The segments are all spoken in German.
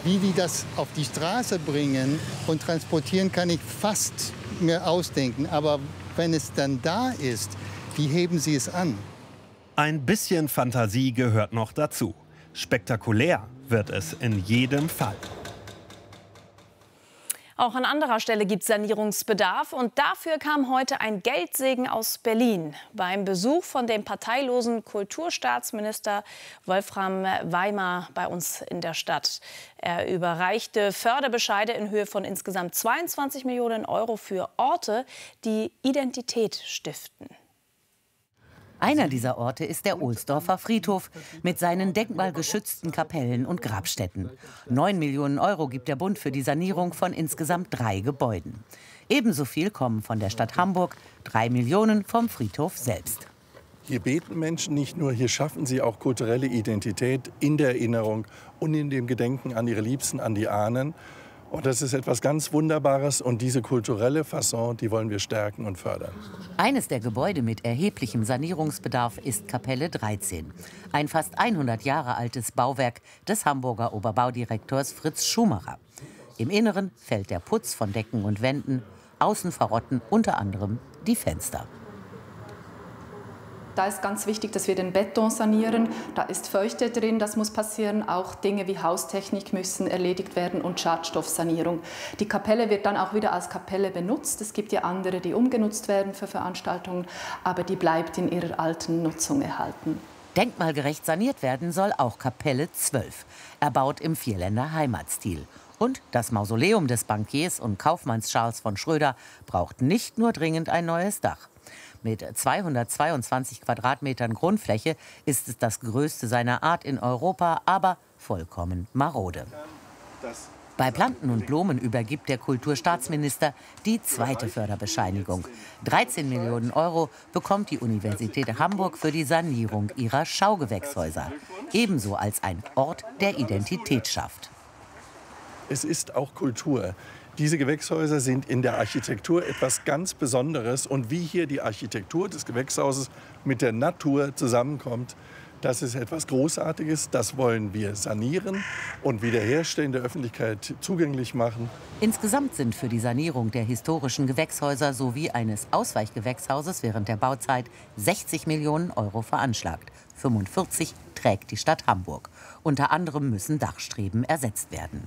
Wie die das auf die Straße bringen und transportieren, kann ich fast mir ausdenken. Aber wenn es dann da ist, wie heben sie es an? Ein bisschen Fantasie gehört noch dazu. Spektakulär wird es in jedem Fall. Auch an anderer Stelle gibt es Sanierungsbedarf. Und dafür kam heute ein Geldsegen aus Berlin. Beim Besuch von dem parteilosen Kulturstaatsminister Wolfram Weimar bei uns in der Stadt. Er überreichte Förderbescheide in Höhe von insgesamt 22 Millionen Euro für Orte, die Identität stiften. Einer dieser Orte ist der Ohlsdorfer Friedhof mit seinen denkmalgeschützten Kapellen und Grabstätten. 9 Millionen Euro gibt der Bund für die Sanierung von insgesamt 3 Gebäuden. Ebenso viel kommen von der Stadt Hamburg, 3 Millionen vom Friedhof selbst. Hier beten Menschen nicht nur, hier schaffen sie auch kulturelle Identität in der Erinnerung und in dem Gedenken an ihre Liebsten, an die Ahnen. Und das ist etwas ganz Wunderbares und diese kulturelle Fasson, die wollen wir stärken und fördern. Eines der Gebäude mit erheblichem Sanierungsbedarf ist Kapelle 13. Ein fast 100 Jahre altes Bauwerk des Hamburger Oberbaudirektors Fritz Schumacher. Im Inneren fällt der Putz von Decken und Wänden, außen verrotten unter anderem die Fenster. Da ist ganz wichtig, dass wir den Beton sanieren. Da ist Feuchte drin, das muss passieren. Auch Dinge wie Haustechnik müssen erledigt werden und Schadstoffsanierung. Die Kapelle wird dann auch wieder als Kapelle benutzt. Es gibt ja andere, die umgenutzt werden für Veranstaltungen, aber die bleibt in ihrer alten Nutzung erhalten. Denkmalgerecht saniert werden soll auch Kapelle 12, erbaut im Vierländer Heimatstil. Und das Mausoleum des Bankiers und Kaufmanns Charles von Schröder braucht nicht nur dringend ein neues Dach. Mit 222 Quadratmetern Grundfläche ist es das größte seiner Art in Europa, aber vollkommen marode. Bei Planten und Blumen übergibt der Kulturstaatsminister die zweite Förderbescheinigung. 13 Millionen Euro bekommt die Universität Hamburg für die Sanierung ihrer Schaugewächshäuser. Ebenso als ein Ort der Identität schafft. Es ist auch Kultur. Diese Gewächshäuser sind in der Architektur etwas ganz Besonderes. Und wie hier die Architektur des Gewächshauses mit der Natur zusammenkommt, das ist etwas Großartiges. Das wollen wir sanieren und wiederherstellen, der Öffentlichkeit zugänglich machen. Insgesamt sind für die Sanierung der historischen Gewächshäuser sowie eines Ausweichgewächshauses während der Bauzeit 60 Millionen Euro veranschlagt. 45 trägt die Stadt Hamburg. Unter anderem müssen Dachstreben ersetzt werden.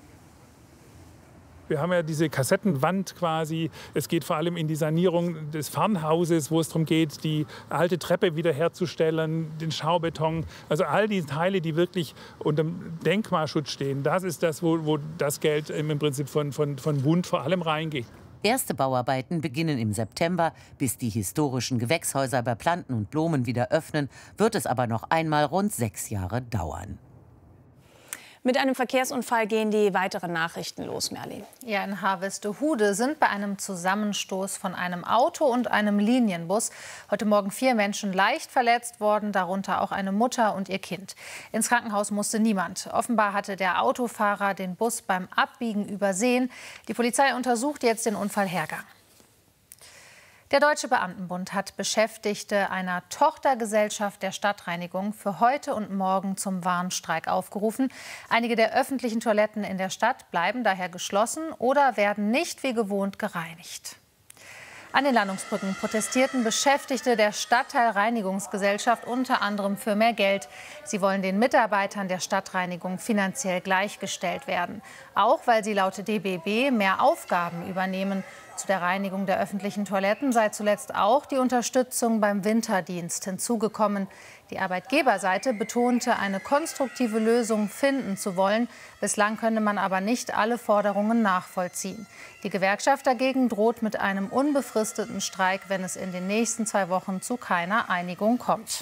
Wir haben ja diese Kassettenwand quasi. Es geht vor allem in die Sanierung des Farnhauses, wo es darum geht, die alte Treppe wiederherzustellen, den Schaubeton. Also all die Teile, die wirklich unter dem Denkmalschutz stehen. Das ist das, wo das Geld im Prinzip von Bund vor allem reingeht. Erste Bauarbeiten beginnen im September. Bis die historischen Gewächshäuser bei Planten und Blumen wieder öffnen, wird es aber noch einmal rund 6 Jahre dauern. Mit einem Verkehrsunfall gehen die weiteren Nachrichten los, Merlin. Ja, in Harvestehude sind bei einem Zusammenstoß von einem Auto und einem Linienbus heute Morgen 4 Menschen leicht verletzt worden, darunter auch eine Mutter und ihr Kind. Ins Krankenhaus musste niemand. Offenbar hatte der Autofahrer den Bus beim Abbiegen übersehen. Die Polizei untersucht jetzt den Unfallhergang. Der Deutsche Beamtenbund hat Beschäftigte einer Tochtergesellschaft der Stadtreinigung für heute und morgen zum Warnstreik aufgerufen. Einige der öffentlichen Toiletten in der Stadt bleiben daher geschlossen oder werden nicht wie gewohnt gereinigt. An den Landungsbrücken protestierten Beschäftigte der Stadtteilreinigungsgesellschaft unter anderem für mehr Geld. Sie wollen den Mitarbeitern der Stadtreinigung finanziell gleichgestellt werden. Auch weil sie laut DBB mehr Aufgaben übernehmen. Zu der Reinigung der öffentlichen Toiletten sei zuletzt auch die Unterstützung beim Winterdienst hinzugekommen. Die Arbeitgeberseite betonte, eine konstruktive Lösung finden zu wollen. Bislang könne man aber nicht alle Forderungen nachvollziehen. Die Gewerkschaft dagegen droht mit einem unbefristeten Streik, wenn es in den nächsten 2 Wochen zu keiner Einigung kommt.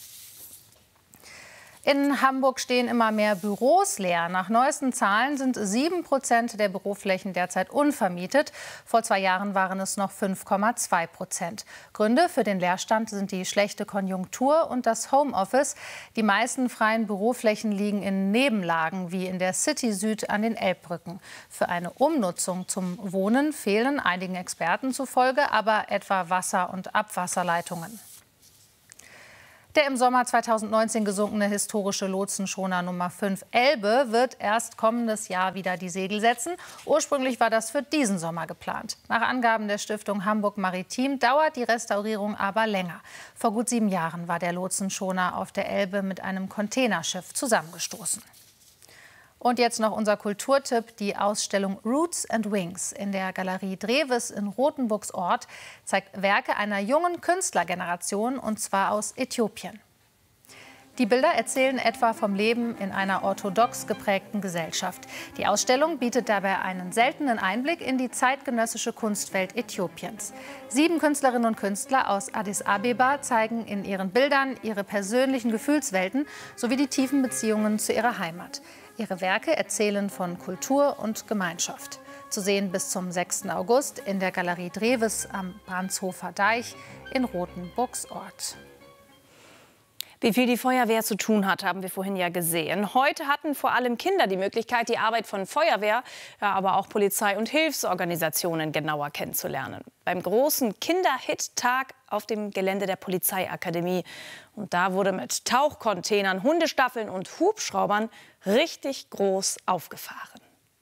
In Hamburg stehen immer mehr Büros leer. Nach neuesten Zahlen sind 7% der Büroflächen derzeit unvermietet. Vor 2 Jahren waren es noch 5,2%. Gründe für den Leerstand sind die schlechte Konjunktur und das Homeoffice. Die meisten freien Büroflächen liegen in Nebenlagen wie in der City Süd an den Elbbrücken. Für eine Umnutzung zum Wohnen fehlen einigen Experten zufolge aber etwa Wasser- und Abwasserleitungen. Der im Sommer 2019 gesunkene historische Lotsenschoner Nummer 5 Elbe wird erst kommendes Jahr wieder die Segel setzen. Ursprünglich war das für diesen Sommer geplant. Nach Angaben der Stiftung Hamburg Maritim dauert die Restaurierung aber länger. Vor gut 7 Jahren war der Lotsenschoner auf der Elbe mit einem Containerschiff zusammengestoßen. Und jetzt noch unser Kulturtipp. Die Ausstellung Roots and Wings in der Galerie Drewes in Rothenburgsort zeigt Werke einer jungen Künstlergeneration, und zwar aus Äthiopien. Die Bilder erzählen etwa vom Leben in einer orthodox geprägten Gesellschaft. Die Ausstellung bietet dabei einen seltenen Einblick in die zeitgenössische Kunstwelt Äthiopiens. 7 Künstlerinnen und Künstler aus Addis Abeba zeigen in ihren Bildern ihre persönlichen Gefühlswelten sowie die tiefen Beziehungen zu ihrer Heimat. Ihre Werke erzählen von Kultur und Gemeinschaft. Zu sehen bis zum 6. August in der Galerie Drewes am Brandshofer Deich in Rothenburgsort. Wie viel die Feuerwehr zu tun hat, haben wir vorhin ja gesehen. Heute hatten vor allem Kinder die Möglichkeit, die Arbeit von Feuerwehr, ja, aber auch Polizei und Hilfsorganisationen genauer kennenzulernen. Beim großen Kinder-Hit-Tag auf dem Gelände der Polizeiakademie. Und da wurde mit Tauchcontainern, Hundestaffeln und Hubschraubern richtig groß aufgefahren.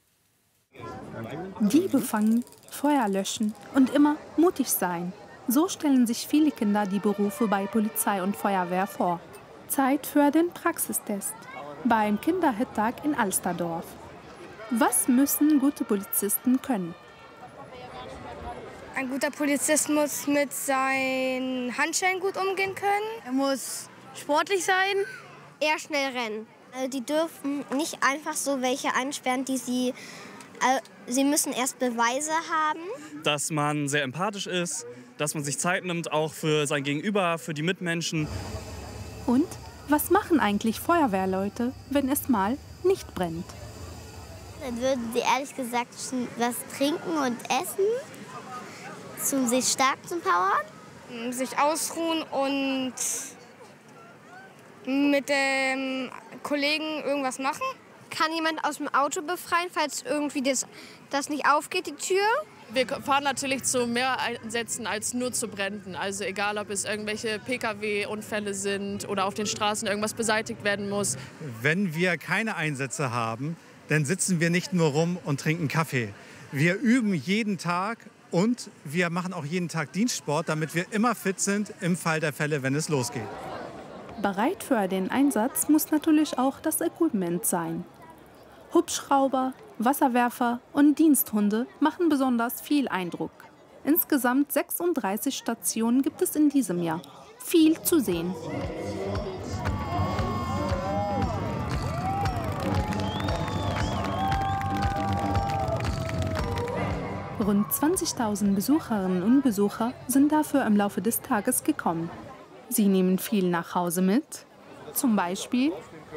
Diebe fangen, Feuer löschen und immer mutig sein. So stellen sich viele Kinder die Berufe bei Polizei und Feuerwehr vor. Zeit für den Praxistest beim Kinder-Hit-Tag in Alsterdorf. Was müssen gute Polizisten können? Ein guter Polizist muss mit seinen Handschellen gut umgehen können. Er muss sportlich sein. Eher schnell rennen. Also die dürfen nicht einfach so welche einsperren, sie müssen erst Beweise haben. Dass man sehr empathisch ist, dass man sich Zeit nimmt, auch für sein Gegenüber, für die Mitmenschen. Und was machen eigentlich Feuerwehrleute, wenn es mal nicht brennt? Dann würden sie ehrlich gesagt was trinken und essen, um sich stark zu powern. Sich ausruhen und mit dem Kollegen irgendwas machen. Kann jemand aus dem Auto befreien, falls irgendwie das nicht aufgeht, die Tür? Wir fahren natürlich zu mehr Einsätzen als nur zu Bränden. Also egal, ob es irgendwelche Pkw-Unfälle sind oder auf den Straßen irgendwas beseitigt werden muss. Wenn wir keine Einsätze haben, dann sitzen wir nicht nur rum und trinken Kaffee. Wir üben jeden Tag und wir machen auch jeden Tag Dienstsport, damit wir immer fit sind im Fall der Fälle, wenn es losgeht. Bereit für den Einsatz muss natürlich auch das Equipment sein. Hubschrauber, Wasserwerfer und Diensthunde machen besonders viel Eindruck. Insgesamt 36 Stationen gibt es in diesem Jahr. Viel zu sehen. Rund 20.000 Besucherinnen und Besucher sind dafür im Laufe des Tages gekommen. Sie nehmen viel nach Hause mit, zum Beispiel: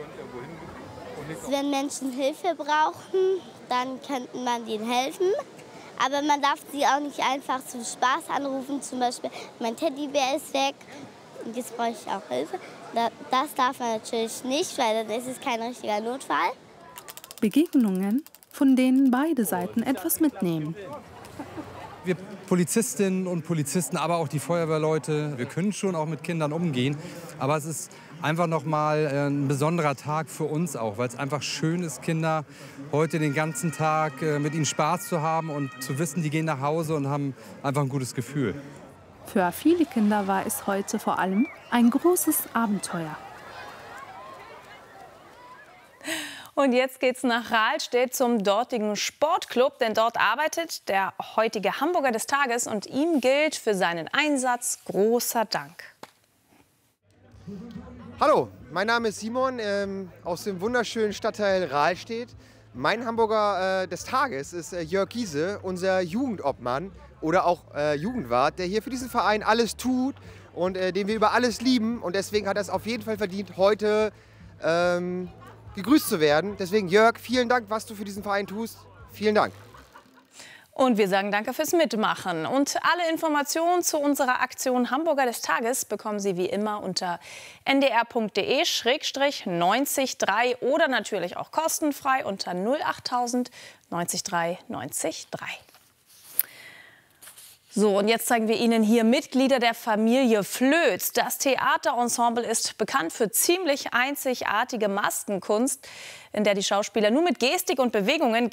Wenn Menschen Hilfe brauchen, dann könnte man ihnen helfen. Aber man darf sie auch nicht einfach zum Spaß anrufen. Zum Beispiel, mein Teddybär ist weg und jetzt brauche ich auch Hilfe. Das darf man natürlich nicht, weil dann ist es kein richtiger Notfall. Begegnungen, von denen beide Seiten etwas mitnehmen. Wir Polizistinnen und Polizisten, aber auch die Feuerwehrleute, wir können schon auch mit Kindern umgehen. Aber es ist einfach noch mal ein besonderer Tag für uns auch, weil es einfach schön ist, Kinder heute den ganzen Tag mit ihnen Spaß zu haben und zu wissen, die gehen nach Hause und haben einfach ein gutes Gefühl. Für viele Kinder war es heute vor allem ein großes Abenteuer. Und jetzt geht's nach Rahlstedt zum dortigen Sportclub, denn dort arbeitet der heutige Hamburger des Tages und ihm gilt für seinen Einsatz großer Dank. Hallo, mein Name ist Simon aus dem wunderschönen Stadtteil Rahlstedt. Mein Hamburger des Tages ist Jörg Giese, unser Jugendobmann oder auch Jugendwart, der hier für diesen Verein alles tut und den wir über alles lieben. Und deswegen hat er es auf jeden Fall verdient, heute gegrüßt zu werden. Deswegen Jörg, vielen Dank, was du für diesen Verein tust. Vielen Dank. Und wir sagen danke fürs Mitmachen. Und alle Informationen zu unserer Aktion Hamburger des Tages bekommen Sie wie immer unter ndr.de/903 oder natürlich auch kostenfrei unter 08000 903 903. So, und jetzt zeigen wir Ihnen hier Mitglieder der Familie Flöz. Das Theaterensemble ist bekannt für ziemlich einzigartige Maskenkunst, in der die Schauspieler nur mit Gestik und Bewegungen